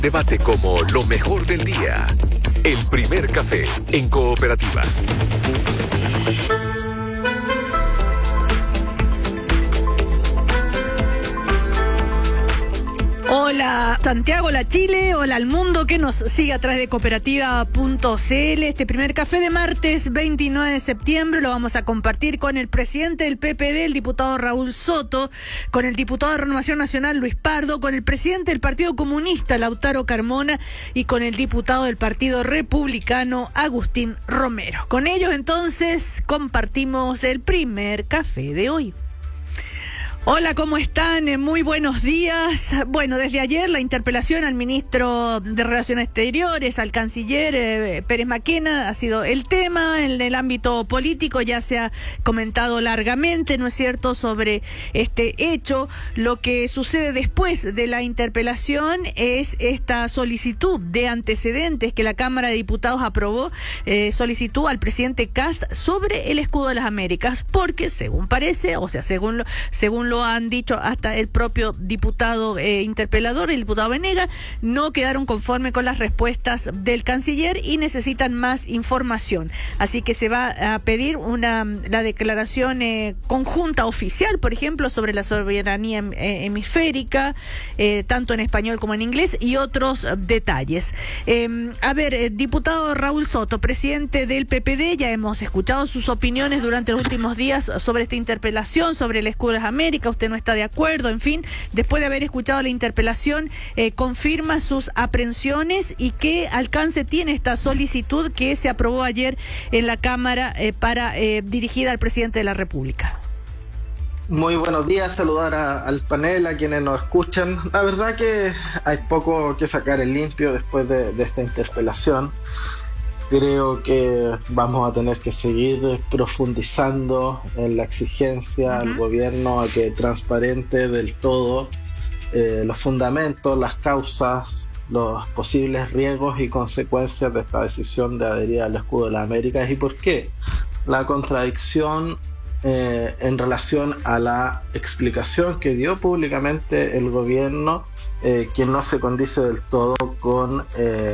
Debate como lo mejor del día. El primer café en Cooperativa. Hola Santiago, hola Chile, hola al mundo que nos sigue a través de cooperativa.cl. Este primer café de martes 29 de septiembre lo vamos a compartir con el presidente del PPD, el diputado Raúl Soto, con el diputado de Renovación Nacional Luis Pardo, con el presidente del Partido Comunista Lautaro Carmona y con el diputado del Partido Republicano Agustín Romero. Con ellos entonces compartimos el primer café de hoy. Hola, ¿cómo están? Muy buenos días. Bueno, desde ayer la interpelación al ministro de Relaciones Exteriores, al canciller Pérez Maquena, ha sido el tema en el ámbito político. Ya se ha comentado largamente, ¿no es cierto?, sobre este hecho. Lo que sucede después de la interpelación es esta solicitud de antecedentes que la Cámara de Diputados aprobó, solicitud al presidente Kast sobre el escudo de las Américas, porque según parece, o sea, según lo han dicho hasta el propio diputado interpelador, el diputado Venegas, no quedaron conformes con las respuestas del canciller y necesitan más información. Así que se va a pedir la declaración conjunta oficial, por ejemplo, sobre la soberanía hemisférica, tanto en español como en inglés, y otros detalles. Diputado Raúl Soto, presidente del PPD, ya hemos escuchado sus opiniones durante los últimos días sobre esta interpelación, sobre el escudo de las Américas. Usted no está de acuerdo, en fin, después de haber escuchado la interpelación, confirma sus aprehensiones y qué alcance tiene esta solicitud que se aprobó ayer en la Cámara dirigida al presidente de la República. Muy buenos días, saludar al panel, a quienes nos escuchan. La verdad que hay poco que sacar en limpio después de esta interpelación. Creo que vamos a tener que seguir profundizando en la exigencia al gobierno a que transparente del todo los fundamentos, las causas, los posibles riesgos y consecuencias de esta decisión de adherir al escudo de las Américas. ¿Y por qué? La contradicción en relación a la explicación que dio públicamente el gobierno, que no se condice del todo con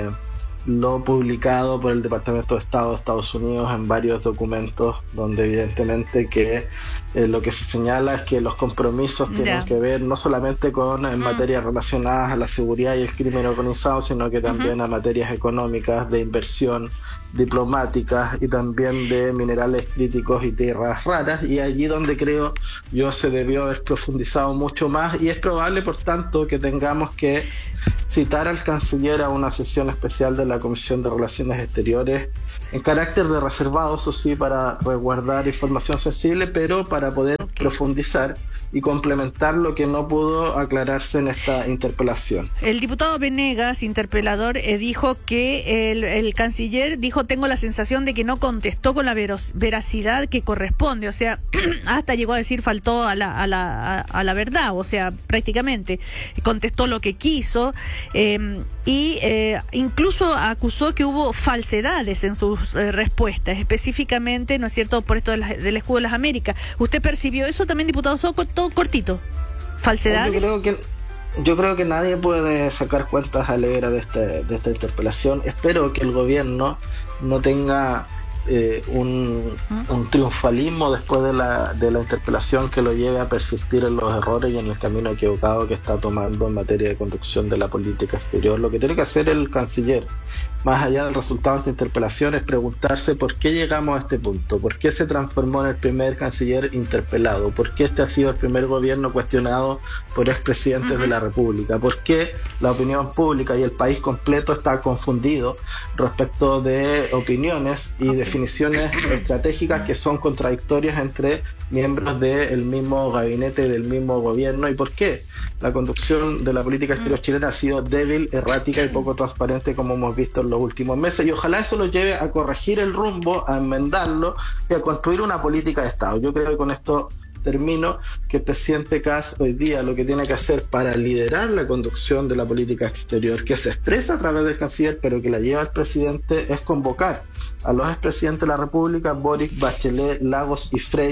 lo publicado por el Departamento de Estado de Estados Unidos en varios documentos, donde evidentemente que lo que se señala es que los compromisos tienen que ver no solamente con materias relacionadas a la seguridad y el crimen organizado, sino que también a materias económicas, de inversión, diplomáticas y también de minerales críticos y tierras raras, y allí donde creo yo se debió haber profundizado mucho más, y es probable por tanto que tengamos que citar al canciller a una sesión especial de la Comisión de Relaciones Exteriores en carácter de reservado, eso sí, para resguardar información sensible, pero para poder profundizar y complementar lo que no pudo aclararse en esta interpelación. El diputado Venegas, interpelador, dijo que el canciller dijo: tengo la sensación de que no contestó con la veracidad que corresponde, o sea, hasta llegó a decir faltó a la verdad, o sea, prácticamente contestó lo que quiso, incluso acusó que hubo falsedades en sus respuestas, específicamente, ¿no es cierto?, por esto del escudo de las Américas. ¿Usted percibió eso también, diputado Soto? Todo cortito. ¿Falsedades? Yo creo que nadie puede sacar cuentas alegres de esta interpelación. Espero que el gobierno no tenga un triunfalismo después de la interpelación que lo lleve a persistir en los errores y en el camino equivocado que está tomando en materia de conducción de la política exterior. Lo que tiene que hacer el canciller, más allá del resultado de esta interpelación, es preguntarse por qué llegamos a este punto, por qué se transformó en el primer canciller interpelado, por qué este ha sido el primer gobierno cuestionado por expresidentes de la República, por qué la opinión pública y el país completo está confundido respecto de opiniones y definiciones estratégicas que son contradictorias entre miembros del mismo gabinete y del mismo gobierno, y por qué la conducción de la política exterior chilena ha sido débil, errática y poco transparente, como hemos visto en los últimos meses, y ojalá eso lo lleve a corregir el rumbo, a enmendarlo y a construir una política de Estado. Yo creo que con esto termino, que el presidente Kast hoy día lo que tiene que hacer para liderar la conducción de la política exterior, que se expresa a través del canciller, pero que la lleva el presidente, es convocar a los expresidentes de la República, Boric, Bachelet, Lagos y Frey,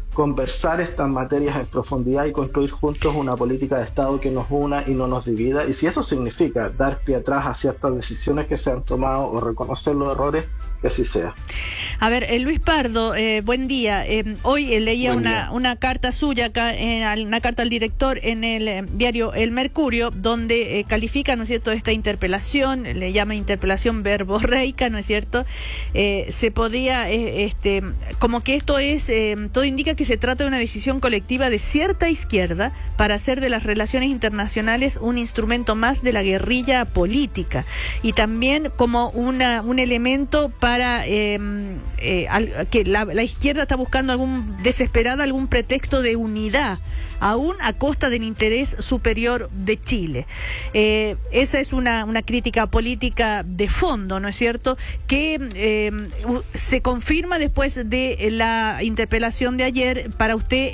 conversar estas materias en profundidad y construir juntos una política de Estado que nos una y no nos divida. Y si eso significa dar pie atrás a ciertas decisiones que se han tomado o reconocer los errores, que así sea. A ver, Luis Pardo, buen día. Hoy leía una carta suya acá, una carta al director en el diario El Mercurio, donde califica, ¿no es cierto?, esta interpelación, le llama interpelación verborreica, ¿no es cierto? Se podría, como que esto es, todo indica que se trata de una decisión colectiva de cierta izquierda para hacer de las relaciones internacionales un instrumento más de la guerrilla política, y también como un elemento para que la izquierda está buscando desesperada algún pretexto de unidad, aún a costa del interés superior de Chile. Esa es una crítica política de fondo, ¿no es cierto?, que se confirma después de la interpelación de ayer. Para usted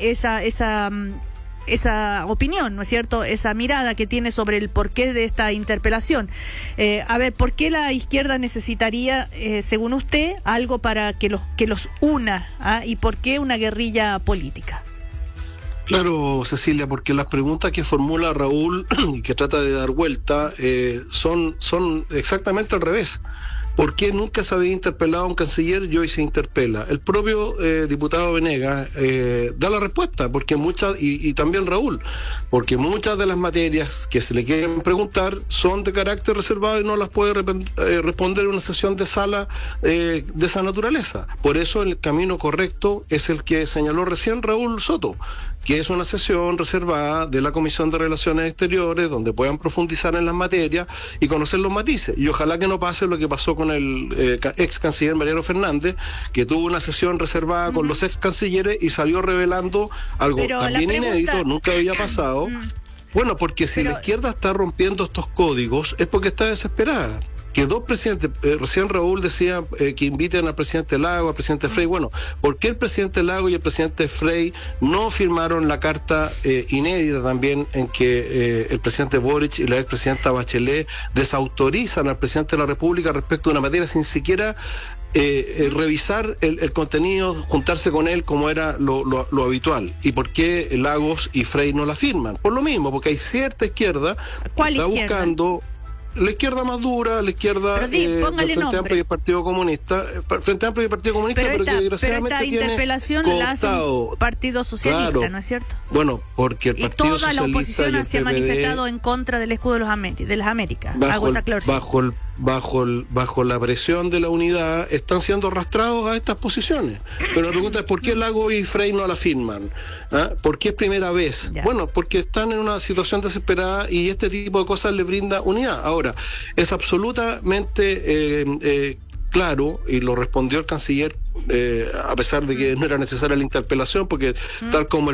esa opinión, ¿no es cierto?, esa mirada que tiene sobre el porqué de esta interpelación. A ver, ¿por qué la izquierda necesitaría, según usted, algo para que los una? ¿Y por qué una guerrilla política? Claro, Cecilia, porque las preguntas que formula Raúl y que trata de dar vuelta son exactamente al revés. ¿Por qué nunca se había interpelado a un canciller y hoy se interpela? El propio diputado Venegas da la respuesta, porque y también Raúl, porque muchas de las materias que se le quieren preguntar son de carácter reservado y no las puede responder una sesión de sala de esa naturaleza. Por eso el camino correcto es el que señaló recién Raúl Soto, que es una sesión reservada de la Comisión de Relaciones Exteriores, donde puedan profundizar en las materias y conocer los matices. Y ojalá que no pase lo que pasó con el ex canciller Mariano Fernández, que tuvo una sesión reservada con los ex cancilleres y salió revelando algo también inédito, nunca había pasado. Bueno, porque si la izquierda está rompiendo estos códigos es porque está desesperada. Que dos presidentes, recién Raúl decía que inviten al presidente Lago, al presidente Frey. Bueno, ¿por qué el presidente Lago y el presidente Frey no firmaron la carta inédita también en que el presidente Boric y la expresidenta Bachelet desautorizan al presidente de la República respecto a una materia sin siquiera revisar el contenido, juntarse con él como era lo habitual? ¿Y por qué Lagos y Frey no la firman? Por lo mismo, porque hay cierta izquierda que está buscando... La izquierda más dura, la izquierda del Frente Amplio y el Partido Comunista, Frente Amplio y el Partido Comunista, pero que desgraciadamente esta interpelación la hace un Partido Socialista, claro, ¿no es cierto? Bueno, porque el Partido Socialista y toda la oposición se ha manifestado en contra del escudo de las Américas. Bajo la presión de la unidad están siendo arrastrados a estas posiciones. Pero la pregunta es ¿por qué Lago y Frey no la firman? ¿Por qué es primera vez? Ya. Bueno, porque están en una situación desesperada y este tipo de cosas les brinda unidad. Ahora, es absolutamente claro, y lo respondió el canciller, a pesar de que no era necesaria la interpelación, porque tal como